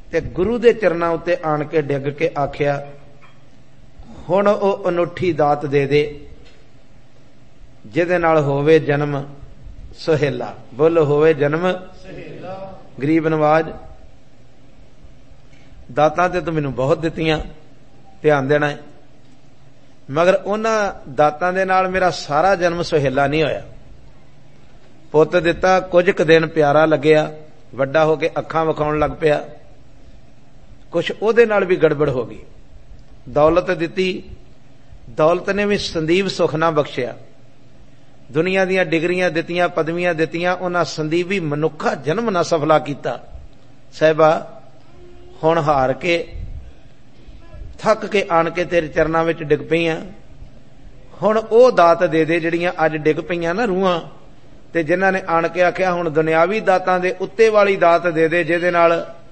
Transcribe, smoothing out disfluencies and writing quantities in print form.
ते गुरु दे चरनां उत्ते आण के डिग के आख्या, हुण ओ अनूठी दात दे दे जिहदे नाल होवे जन्म सुहेला। बोलो होवे जन्म सुहेला। गरीब नवाज दातां ते तूं मैनूं बहुत दित्तियां, ध्यान देना है, मगर उन्हां दातां दे नाल मेरा सारा जन्म सुहेला नहीं होया। पुत दिता, कुछ क दिन प्यारा लग्या, वड्डा हो के अखां विखाउण लग पिया, कुछ ओहदे नाल भी गड़बड़ हो गई। दौलत दिती, दौलत ने भी संदीप सुख ना बख्शिया। दुनिया दीयां डिग्रियां दित्तियां, पदवियां दित्तियां, उन्हां संदीप भी मनुखा जन्म ना सफला कीता। साहिबा हुण हार के थक के आण के तेरे चरनां विच डिग पईआं, हुण ओह दात दे दे जिहड़ियां अज डिग पईआं ना रूहां, ते जिन्हां ने आण के आख्या हुण दुनियावी दातां दे उत्ते वाली दात दे दे जिहदे नाल